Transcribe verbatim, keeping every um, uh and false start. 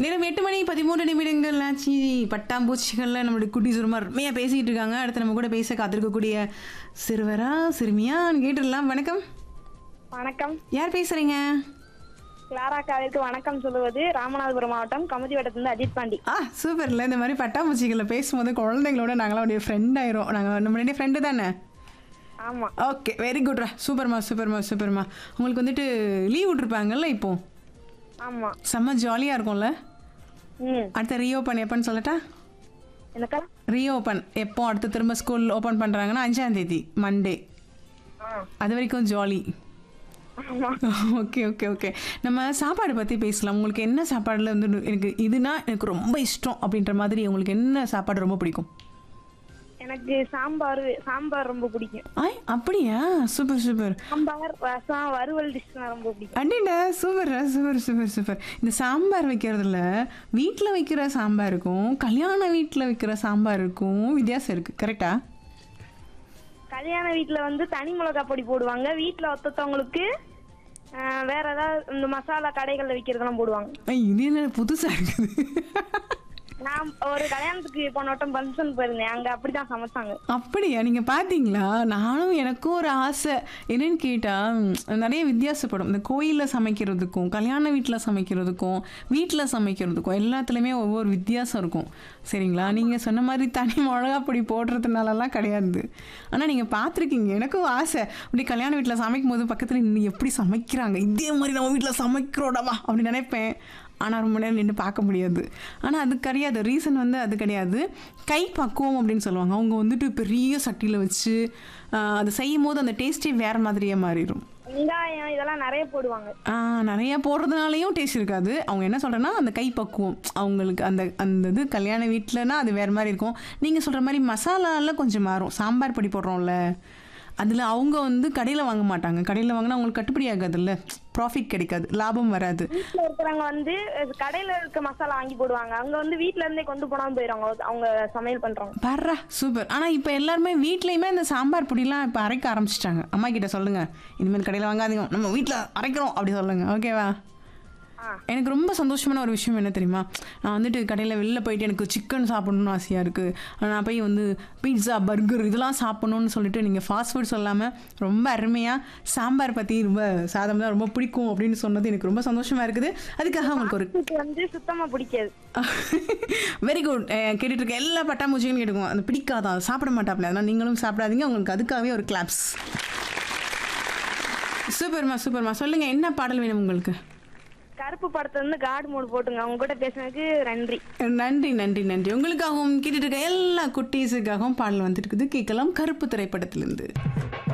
நேரம் எட்டு மணி பதிமூன்று நிமிடங்கள் ஆச்சு. பட்டாம்பூச்சிகள்ல நம்மளுடைய குட்டி சுருமா அருமையா பேசிட்டு இருக்காங்க. அடுத்து நம்ம கூட பேச காத்திருக்கக்கூடிய சிறுவரா சிறுமியான்னு கேட்டுடலாம். வணக்கம். வணக்கம். யார் பேசுறீங்க? கிளாரா காவிற்கு வணக்கம் சொல்லுவது ராமநாதபுரம் மாவட்டம் கமுதி வட்டத்திலிருந்து அஜித் பாண்டி. ஆ சூப்பர்ல. இந்த மாதிரி பட்டாம்பூச்சிகளை பேசும்போது குழந்தைங்களோட நாங்களாம் அப்படியே ஃப்ரெண்ட் ஆயிரும். நாங்கள் நம்மளுடைய ஃப்ரெண்டு தானே? ஆமா. Okay, very குட்ரா. சூப்பர்மா சூப்பர்மா சூப்பர்மா. உங்களுக்கு வந்துட்டு லீவ் விட்டுருப்பாங்கல்ல இப்போ? ஆமா. செம்ம ஜாலியாக இருக்கும்ல. ம். அடுத்த ரீஓப்பன் எப்போன்னு சொல்லட்டா? என்னக்கா? ரீஓப்பன் எப்போ அடுத்து திரும்ப ஸ்கூல் ஓப்பன் பண்ணுறாங்கன்னா அஞ்சாம் தேதி மண்டே. அது வரைக்கும் ஜாலி. ஆமா. Okay okay okay. நம்ம சாப்பாடு பற்றி பேசலாம். உங்களுக்கு என்ன சாப்பாடில் வந்து எனக்கு இதுனா எனக்கு ரொம்ப இஷ்டம் அப்படின்ற மாதிரி உங்களுக்கு என்ன சாப்பாடு ரொம்ப பிடிக்கும்? எனக்கு சாம்பார் சாம்பார் ரொம்ப பிடிக்கும். ஆய் அப்படியா? Super super. சாம்பார் ரசம் வறுவல் டிஷ் ரொம்ப பிடிக்கும். அண்டிடா சூப்பர் சூப்பர் சூப்பர் சூப்பர். இந்த சாம்பார் வைக்கிறதுல வீட்டில் வைக்கிற சாம்பார் இருக்கும், கல்யாண வீட்டில் வைக்கிற சாம்பார் இருக்கும், வித்தியாசம் இருக்குது கரெக்டா? கல்யாண வீட்டுல வந்து தனி மிளகா பொடி போடுவாங்க, வீட்டுல ஒத்தவங்களுக்கு வேற ஏதாவது இந்த மசாலா கடைகள்ல விற்கிறதெல்லாம் போடுவாங்க. இது என்ன புதுசாக இருக்குது? நான் ஒரு கல்யாணத்துக்கு போன வட்டம் ஃபங்க்ஷன் போயிருந்தேன், அங்க அப்படிதான் சமைச்சாங்க. அப்படியா? நீங்கள் பார்த்தீங்களா? நானும் எனக்கும் ஒரு ஆசை. என்னன்னு கேட்டால் நிறைய வித்தியாசப்படும். இந்த கோயிலில் சமைக்கிறதுக்கும் கல்யாண வீட்டில் சமைக்கிறதுக்கும் வீட்டில் சமைக்கிறதுக்கும் எல்லாத்துலேயுமே ஒவ்வொரு வித்தியாசம் இருக்கும். சரிங்களா? நீங்கள் சொன்ன மாதிரி தனி மிளகா பொடி போடுறதுனாலலாம் கிடையாது. ஆனால் நீங்கள் பார்த்துருக்கீங்க. எனக்கும் ஆசை. அப்படி கல்யாண வீட்டில் சமைக்கும் போது பக்கத்தில் நின்று எப்படி சமைக்கிறாங்க, இதே மாதிரி நம்ம வீட்டில் சமைக்கிறோடவா அப்படி நினைப்பேன். ஆனால் ரொம்ப நேரம் நின்று பார்க்க முடியாது. ஆனால் அது கிடையாது. ரீசன் வந்து அது கிடையாது. கை பக்குவம் அப்படின்னு சொல்லுவாங்க. அவங்க வந்துட்டு பெரிய சட்டியில் வச்சு அதை செய்யும் போது அந்த டேஸ்ட்டே வேறு மாதிரியே மாறிடும். வெங்காயம் இதெல்லாம் நிறைய போடுவாங்க. நிறைய போடுறதுனாலையும் டேஸ்ட் இருக்காது. அவங்க என்ன சொல்கிறேன்னா அந்த கை பக்குவம் அவங்களுக்கு அந்த அந்த இது கல்யாண வீட்டிலனா அது வேறு மாதிரி இருக்கும். நீங்கள் சொல்கிற மாதிரி மசாலாலாம் கொஞ்சம் மாறும். சாம்பார் பொடி போடுறோம்ல, அதில் அவங்க வந்து கடையில் வாங்க மாட்டாங்க. கடையில் வாங்கினா அவங்களுக்கு கட்டுப்படி ஆகாதுல்ல, ப்ராஃபிட் கிடைக்காது, லாபம் வராது. வீட்டில் இருக்கிறவங்க வந்து கடையில் இருக்க மசாலா வாங்கி போடுவாங்க, அவங்க வந்து வீட்டில இருந்தே கொண்டு போனாலும் போயிடுவாங்க, அவங்க சமையல் பண்ணுறாங்க. பர்றா சூப்பர். ஆனால் இப்போ எல்லாருமே வீட்லேயுமே இந்த சாம்பார் பொடிலாம் இப்போ அரைக்க ஆரம்பிச்சிட்டாங்க. அம்மா கிட்ட சொல்லுங்கள், இனிமேல் கடையில் வாங்காதீங்க, நம்ம வீட்டில் அரைக்கிறோம் அப்படி சொல்லுங்கள். ஓகேவா? எனக்கு ரொம்ப சந்தோஷமான ஒரு விஷயம் என்ன தெரியுமா? நான் வந்துட்டு கடையில் வெளில போயிட்டு எனக்கு சிக்கன் சாப்பிடணும்னு ஆசையாக இருக்குது. நான் போய் வந்து பீட்சா பர்கர் இதெல்லாம் சாப்பிட்ணுன்னு சொல்லிட்டு நீங்கள் ஃபாஸ்ட் ஃபுட் சொல்லாமல் ரொம்ப அருமையாக சாம்பார் பற்றி ரொம்ப சாதம் தான் ரொம்ப பிடிக்கும் அப்படின்னு சொன்னது எனக்கு ரொம்ப சந்தோஷமாக இருக்குது. அதுக்காக உங்களுக்கு ஒரு வந்து சுத்தமாக பிடிக்காது. Very good. கேட்டுட்டு இருக்க எல்லா பட்டாம்பூச்சிகளும் கேட்டுக்குவோம், அந்த பிடிக்காதான் சாப்பிட மாட்டாப்ல, அதனால் நீங்களும் சாப்பிடாதீங்க. உங்களுக்கு அதுக்காகவே ஒரு கிளாப்ஸ். சூப்பர்மா சூப்பர்மா. சொல்லுங்கள், என்ன பாடல் வேணும் உங்களுக்கு? கருப்பு படத்துல இருந்து கார்டு மோடு போட்டுங்க. அவங்க கூட பேசுனதுக்கு நன்றி. நன்றி நன்றி நன்றி. உங்களுக்காகவும் கேட்டுட்டு இருக்க எல்லா குட்டீஸுக்காகவும் பாடல் வந்துட்டு இருக்குது. கேட்கலாம் கருப்பு திரைப்படத்திலிருந்து.